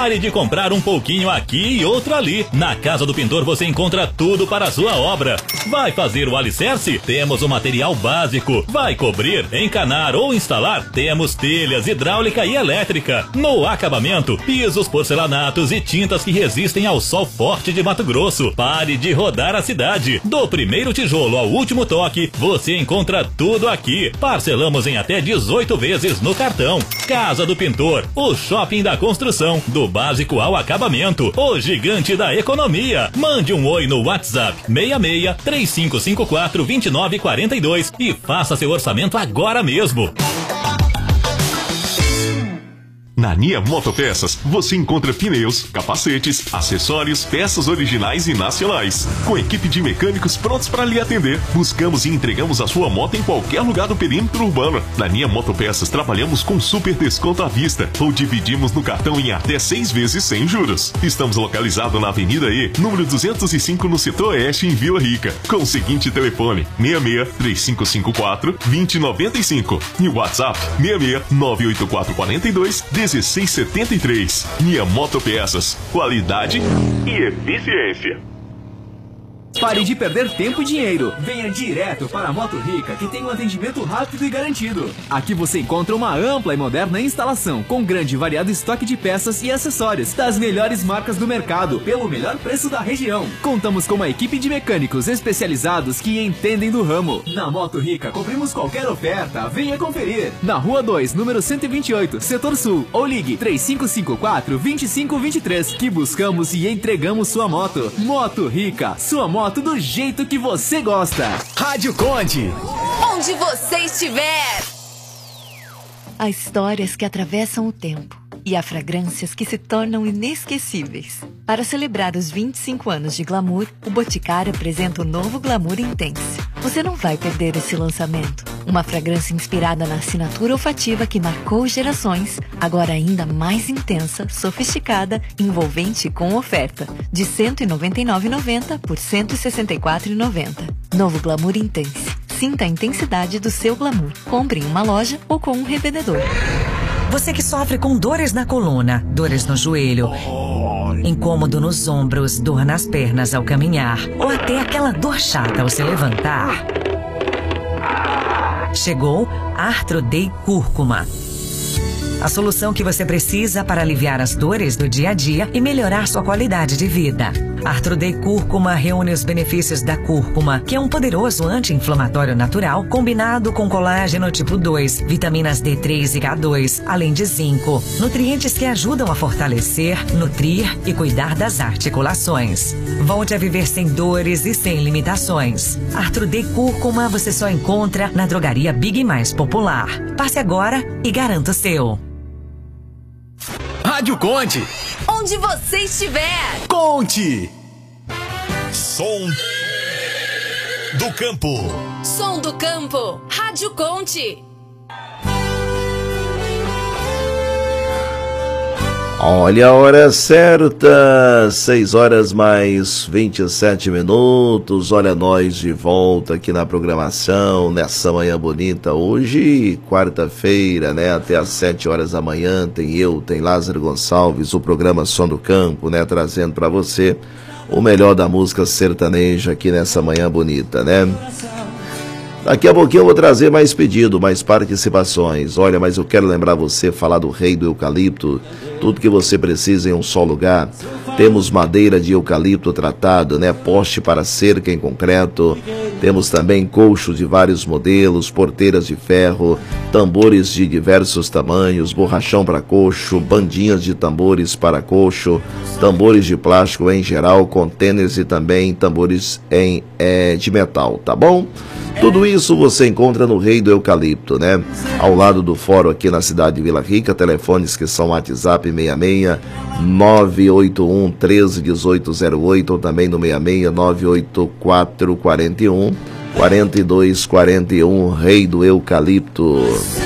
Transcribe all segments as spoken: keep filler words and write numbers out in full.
Pare de comprar um pouquinho aqui e outro ali. Na Casa do Pintor você encontra tudo para a sua obra. Vai fazer o alicerce? Temos o material básico. Vai cobrir, encanar ou instalar? Temos telhas, hidráulica e elétrica. No acabamento, pisos, porcelanatos e tintas que resistem ao sol forte de Mato Grosso. Pare de rodar a cidade. Do primeiro tijolo ao último toque, você encontra tudo aqui. Parcelamos em até dezoito vezes no cartão. Casa do Pintor, o shopping da construção, do básico ao acabamento, o gigante da economia. Mande um oi no WhatsApp seis seis, três cinco cinco quatro, dois nove quatro dois e faça seu orçamento agora mesmo. Na Nia Motopeças, você encontra pneus, capacetes, acessórios, peças originais e nacionais. Com equipe de mecânicos prontos para lhe atender, buscamos e entregamos a sua moto em qualquer lugar do perímetro urbano. Na Nia Motopeças, trabalhamos com super desconto à vista ou dividimos no cartão em até seis vezes sem juros. Estamos localizados na Avenida E, número duzentos e cinco, no setor oeste, em Vila Rica, com o seguinte telefone: seis seis, três cinco cinco quatro, dois zero nove cinco e o WhatsApp seis seis, nove oito quatro quatro dois, um seis sete três. Nia Motopeças, qualidade e eficiência. Pare de perder tempo e dinheiro. Venha direto para a Moto Rica, que tem um atendimento rápido e garantido. Aqui você encontra uma ampla e moderna instalação, com grande e variado estoque de peças e acessórios das melhores marcas do mercado, pelo melhor preço da região. Contamos com uma equipe de mecânicos especializados que entendem do ramo. Na Moto Rica, cobrimos qualquer oferta. Venha conferir. Na Rua dois, número cento e vinte e oito, Setor Sul. Ou ligue três cinco cinco quatro, dois cinco dois três, que buscamos e entregamos sua moto. Moto Rica, sua moto do jeito que você gosta. Rádio Conte. Onde você estiver. Há histórias que atravessam o tempo e há fragrâncias que se tornam inesquecíveis. Para celebrar os vinte e cinco anos de Glamour, o Boticário apresenta o novo Glamour Intense. Você não vai perder esse lançamento. Uma fragrância inspirada na assinatura olfativa que marcou gerações, agora ainda mais intensa, sofisticada, envolvente e com oferta, de cento e noventa e nove reais e noventa centavos por cento e sessenta e quatro reais e noventa centavos. Novo Glamour Intense. Sinta a intensidade do seu glamour. Compre em uma loja ou com um revendedor. Você que sofre com dores na coluna, dores no joelho, incômodo nos ombros, dor nas pernas ao caminhar, ou até aquela dor chata ao se levantar. Chegou Arthrodey Cúrcuma. A solução que você precisa para aliviar as dores do dia a dia e melhorar sua qualidade de vida. Arthrodey Cúrcuma reúne os benefícios da cúrcuma, que é um poderoso anti-inflamatório natural, combinado com colágeno tipo dois, vitaminas D três e K dois, além de zinco. Nutrientes que ajudam a fortalecer, nutrir e cuidar das articulações. Volte a viver sem dores e sem limitações. Arthrodey Cúrcuma você só encontra na drogaria Big Mais Popular. Passe agora e garanta o seu. Rádio Conte. Onde você estiver. Conte. Som do Campo. Som do Campo. Rádio Conte. Olha a hora certa, seis horas mais vinte e sete minutos. Olha nós de volta aqui na programação, nessa manhã bonita. Hoje, quarta-feira, né? Até às sete horas da manhã, tem eu, tem Lázaro Gonçalves, o programa Som do Campo, né? Trazendo para você o melhor da música sertaneja aqui nessa manhã bonita, né? Daqui a pouquinho eu vou trazer mais pedido, mais participações. Olha, mas eu quero lembrar você, falar do rei do eucalipto. Tudo que você precisa em um só lugar. Temos madeira de eucalipto tratado, né? Poste para cerca em concreto. Temos também colchos de vários modelos, porteiras de ferro, tambores de diversos tamanhos, borrachão para coxo, bandinhas de tambores para coxo, tambores de plástico em geral, contêineres e também tambores em, é, de metal, tá bom? Tudo isso você encontra no Rei do Eucalipto, né? Ao lado do fórum aqui na cidade de Vila Rica, telefones que são WhatsApp seis seis nove oito um um três um oito zero oito ou também no seis seis nove oito quatro quatro um quatro dois quatro um, Rei do Eucalipto.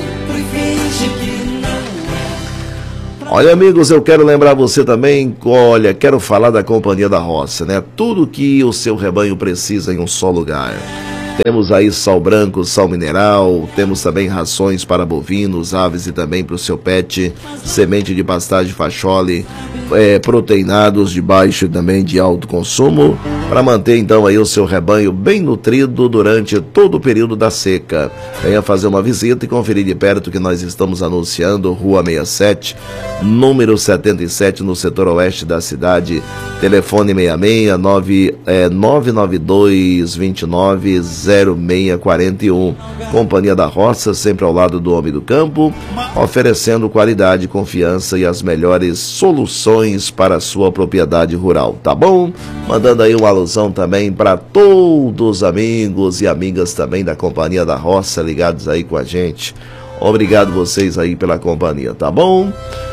Olha, amigos, eu quero lembrar você também, olha, quero falar da Companhia da Roça, né? Tudo que o seu rebanho precisa em um só lugar. Temos aí sal branco, sal mineral, temos também rações para bovinos, aves e também para o seu pet, semente de pastagem fachole, é, proteinados de baixo e também de alto consumo, para manter então aí o seu rebanho bem nutrido durante todo o período da seca. Venha fazer uma visita e conferir de perto que nós estamos anunciando, Rua sessenta e sete, número setenta e sete, no setor oeste da cidade. Telefone seis seis nove, é, nove nove dois, dois nove, zero seis quatro um. Companhia da Roça, sempre ao lado do homem do campo, oferecendo qualidade, confiança e as melhores soluções para a sua propriedade rural, tá bom? Mandando aí uma alusão também para todos os amigos e amigas também da Companhia da Roça ligados aí com a gente. Obrigado vocês aí pela companhia, tá bom?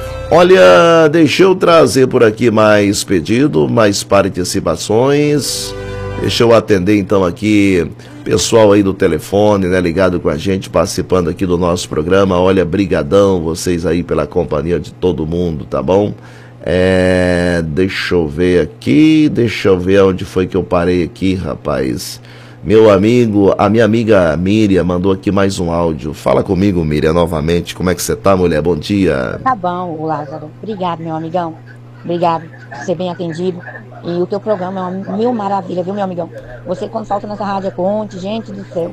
Olha, deixa eu trazer por aqui mais pedido, mais participações. Deixa eu atender então aqui pessoal aí do telefone, né, ligado com a gente, participando aqui do nosso programa. Olha, brigadão vocês aí pela companhia de todo mundo, tá bom? É, deixa eu ver aqui, deixa eu ver onde foi que eu parei aqui, rapaz. Meu amigo, a minha amiga Miriam mandou aqui mais um áudio. Fala comigo, Miriam, novamente. Como é que você tá, mulher? Bom dia. Tá bom, Lázaro. Obrigado, meu amigão. Obrigado por ser bem atendido. E o teu programa é uma mil maravilha, viu, meu amigão? Você, quando falta nessa rádio, conte, gente do céu.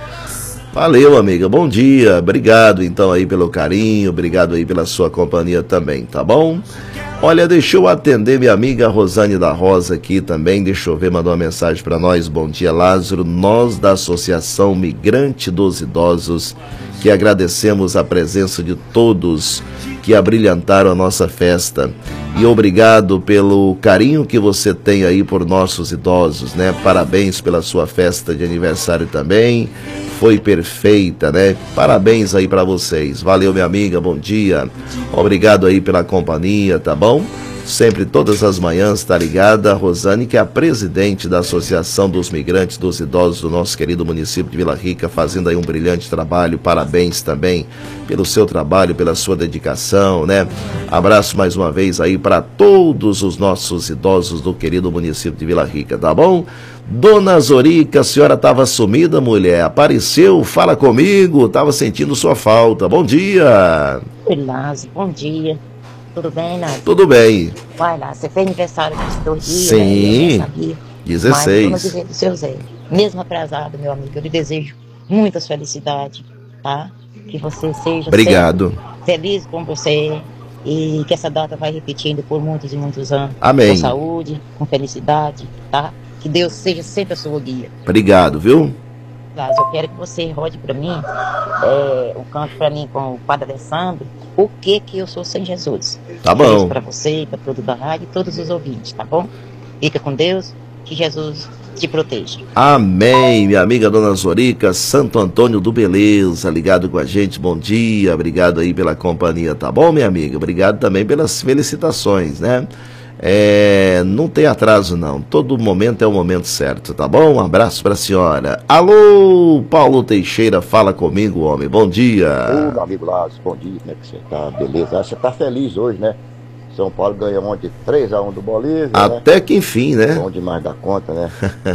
Valeu, amiga. Bom dia. Obrigado, então, aí pelo carinho. Obrigado aí pela sua companhia também, tá bom? Olha, deixa eu atender minha amiga Rosane da Rosa aqui também. Deixa eu ver, mandou uma mensagem para nós. Bom dia, Lázaro. Nós da Associação Migrante dos Idosos, que agradecemos a presença de todos que abrilhantaram a nossa festa. E obrigado pelo carinho que você tem aí por nossos idosos, né? Parabéns pela sua festa de aniversário também. Foi perfeita, né? Parabéns aí pra vocês. Valeu, minha amiga, bom dia. Obrigado aí pela companhia, tá bom? Sempre, todas as manhãs, tá ligada a Rosane, que é a presidente da Associação dos Migrantes dos Idosos do nosso querido município de Vila Rica, fazendo aí um brilhante trabalho. Parabéns também pelo seu trabalho, pela sua dedicação, né? Abraço mais uma vez aí para todos os nossos idosos do querido município de Vila Rica, tá bom? Dona Zorica, a senhora estava sumida, mulher. Apareceu, fala comigo, estava sentindo sua falta. Bom dia. Oi, Lázaro, bom dia. Tudo bem, Lázaro? Tudo bem. Vai lá, você fez aniversário nesses dois dias, sim, né? Sabia. dezesseis. Mas, dizer do seu Zé, mesmo atrasado, meu amigo, eu lhe desejo muitas felicidades, tá? Que você seja Obrigado. feliz com você e que essa data vai repetindo por muitos e muitos anos. Amém. Com saúde, com felicidade, tá? Que Deus seja sempre a sua guia. Obrigado, viu? Lázaro, eu quero que você rode para mim, é, um canto para mim com o Padre Alessandro, o que que eu sou sem Jesus. Tá bom. Para você, para todo da rádio e todos os ouvintes, tá bom? Fica com Deus, que Jesus te proteja. Amém, minha amiga Dona Zorica, Santo Antônio do Beleza, ligado com a gente, bom dia, obrigado aí pela companhia, tá bom, minha amiga? Obrigado também pelas felicitações, né? É, não tem atraso não, todo momento é o momento certo, tá bom? Um abraço pra senhora. Alô, Paulo Teixeira, fala comigo, homem, bom dia. Ô, meu amigo Lázaro, bom dia, como é que você tá? Beleza, você tá feliz hoje, né? São Paulo ganhou ontem três a um do Bolívia, até né? que enfim, né? Bom demais da conta, né?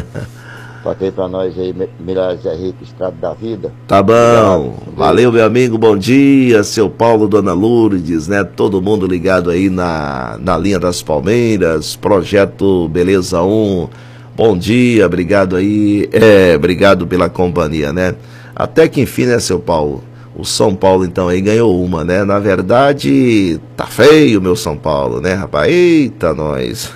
Toquei pra nós aí, Milhares é Rico, Estrada da Vida. Tá bom, valeu meu amigo, bom dia, seu Paulo, Dona Lourdes, né? Todo mundo ligado aí na, na linha das Palmeiras, Projeto Beleza um, bom dia, obrigado aí, é, obrigado pela companhia, né? Até que enfim, né, seu Paulo? O São Paulo, então, aí ganhou uma, né? Na verdade, tá feio, meu São Paulo, né, rapaz? Eita, nós.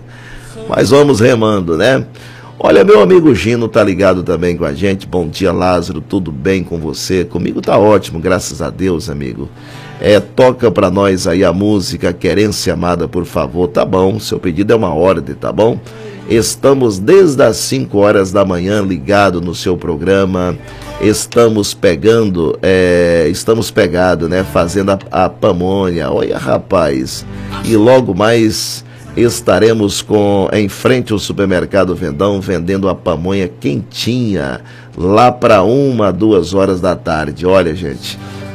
Mas vamos remando, né? Olha, meu amigo Gino tá ligado também com a gente. Bom dia, Lázaro, tudo bem com você? Comigo tá ótimo, graças a Deus, amigo. É, toca pra nós aí a música Querência Amada, por favor. Tá bom, seu pedido é uma ordem, tá bom? Estamos desde as cinco horas da manhã ligado no seu programa. Estamos pegando, é, estamos pegado, né? Fazendo a, a pamonha. Olha, rapaz. E logo mais estaremos com, em frente ao supermercado Vendão, vendendo a pamonha quentinha, lá para uma, duas horas da tarde. Olha, gente,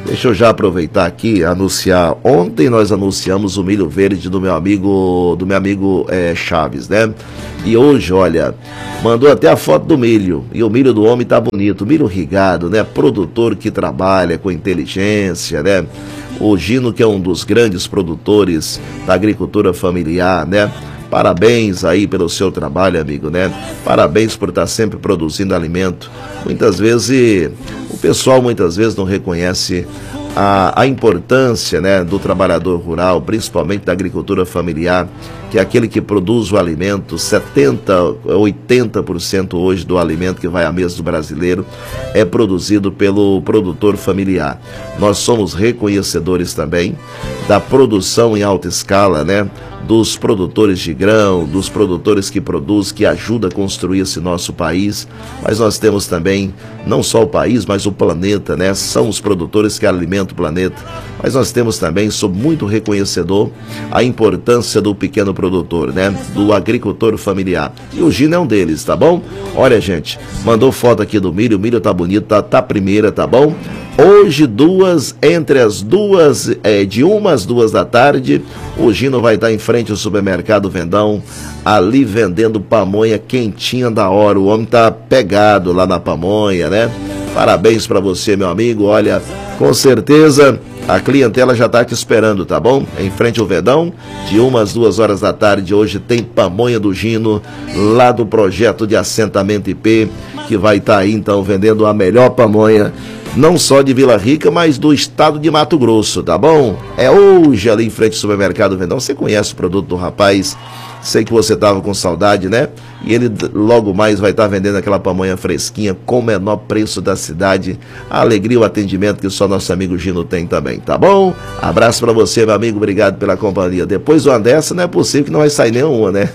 Deixa eu já aproveitar aqui e anunciar. Ontem nós anunciamos o milho verde do meu amigo, do meu amigo é, Chaves, né? E hoje, olha, mandou até a foto do milho. E o milho do homem tá bonito, milho irrigado, né? Produtor que trabalha com inteligência, né? O Gino, que é um dos grandes produtores da agricultura familiar, né? Parabéns aí pelo seu trabalho, amigo, né? Parabéns por estar sempre produzindo alimento. Muitas vezes, o pessoal muitas vezes não reconhece a, a importância, né, do trabalhador rural, principalmente da agricultura familiar, que é aquele que produz o alimento. Setenta, oitenta por cento hoje do alimento que vai à mesa do brasileiro é produzido pelo produtor familiar. Nós somos reconhecedores também da produção em alta escala, né? Dos produtores de grão, dos produtores que produzem, que ajudam a construir esse nosso país. Mas nós temos também, não só o país, mas o planeta, né? São os produtores que alimentam o planeta. Mas nós temos também, sou muito reconhecedor, a importância do pequeno produtor, né? Do agricultor familiar. E o Gino é um deles, tá bom? Olha, gente, mandou foto aqui do milho, o milho tá bonito, tá, tá primeira, tá bom? Hoje, duas, entre as duas, é, de uma às duas da tarde, o Gino vai estar em frente ao supermercado Vendão, ali vendendo pamonha quentinha da hora. O homem tá pegado lá na pamonha, né? Parabéns pra você, meu amigo. Olha, com certeza a clientela já tá te esperando, tá bom? Em frente ao Vendão, de uma às duas horas da tarde, hoje tem pamonha do Gino, lá do projeto de assentamento I P, que vai estar aí, então, vendendo a melhor pamonha, não só de Vila Rica, mas do estado de Mato Grosso, tá bom? É hoje ali em frente ao supermercado Vendão. Você conhece o produto do rapaz, sei que você tava com saudade, né? E ele logo mais vai estar vendendo aquela pamonha fresquinha com o menor preço da cidade. A alegria e o atendimento que só nosso amigo Gino tem também, tá bom? Abraço pra você, meu amigo, obrigado pela companhia. Depois de uma dessa, não é possível que não vai sair nenhuma, né?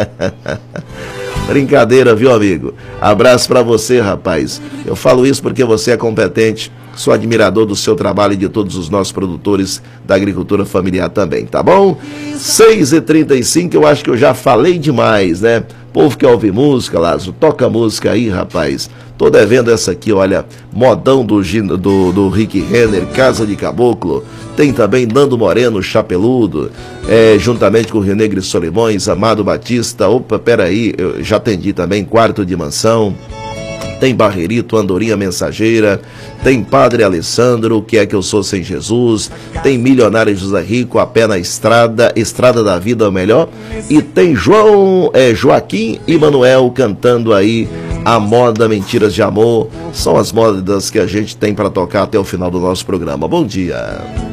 Brincadeira, viu, amigo? Abraço pra você, rapaz. Eu falo isso porque você é competente, sou admirador do seu trabalho e de todos os nossos produtores da agricultura familiar também, tá bom? seis e trinta e cinco, eu acho que eu já falei demais, né? Povo quer ouvir música, Lázaro, toca música aí, rapaz. Tô devendo essa aqui, olha, modão do, do, do Rick Renner, Casa de Caboclo. Tem também Nando Moreno, Chapeludo, é, juntamente com o Rio Negro e Solimões, Amado Batista. Opa, peraí, eu já atendi também, Quarto de Mansão. Tem Barreirito, Andorinha Mensageira, tem Padre Alessandro, Que É Que Eu Sou Sem Jesus, tem Milionário José Rico, A Pé na Estrada, Estrada da Vida é o melhor, e tem João, é, Joaquim e Manuel cantando aí a moda Mentiras de Amor. São as modas que a gente tem para tocar até o final do nosso programa. Bom dia.